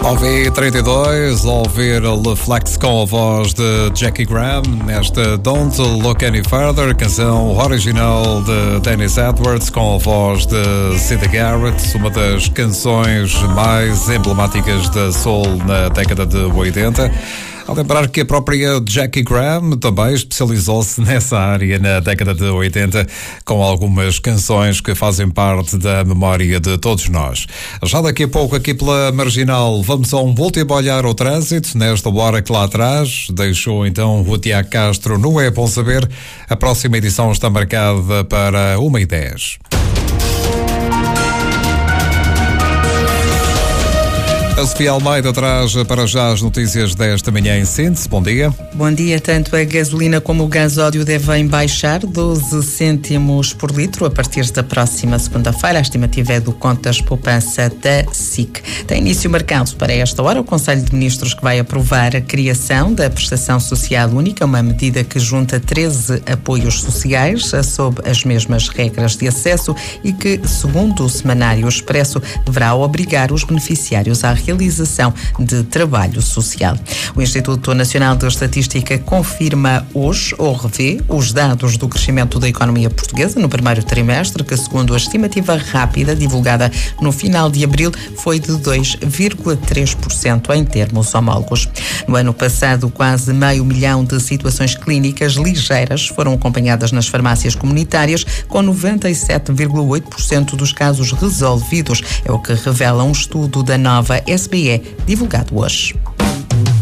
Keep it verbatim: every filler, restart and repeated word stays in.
Ouvi trinta e dois, ouvir Le Flex com a voz de Jackie Graham nesta Don't Look Any Further, canção original de Dennis Edwards com a voz de Syd Garrett, uma das canções mais emblemáticas da soul na década de oitenta. A lembrar que a própria Jackie Graham também especializou-se nessa área na década de oitenta, com algumas canções que fazem parte da memória de todos nós. Já daqui a pouco, aqui pela Marginal, vamos a um último olhar ao trânsito. Nesta hora que lá atrás deixou então o Tiago Castro no É Bom Saber. A próxima edição está marcada para uma e dez. A Sofia Almeida traz para já as notícias desta manhã em síntese. Bom dia. Bom dia. Tanto a gasolina como o gasóleo devem baixar doze cêntimos por litro a partir da próxima segunda-feira. A estimativa é do Contas Poupança da S I C. Tem início marcado para esta hora o Conselho de Ministros, que vai aprovar a criação da Prestação Social Única, uma medida que junta treze apoios sociais sob as mesmas regras de acesso e que, segundo o Semanário Expresso, deverá obrigar os beneficiários à realização de trabalho social. O Instituto Nacional de Estatística confirma hoje, ou revê, os dados do crescimento da economia portuguesa no primeiro trimestre, que, segundo a estimativa rápida divulgada no final de abril, foi de dois vírgula três por cento em termos homólogos. No ano passado, quase meio milhão de situações clínicas ligeiras foram acompanhadas nas farmácias comunitárias, com noventa e sete vírgula oito por cento dos casos resolvidos. É o que revela um estudo da Nova S B E, divulgado hoje.